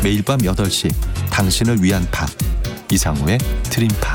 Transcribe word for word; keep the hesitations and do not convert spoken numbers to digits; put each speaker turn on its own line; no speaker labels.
매일 밤 여덟 시 당신을 위한 밤 이상우의 드림밤.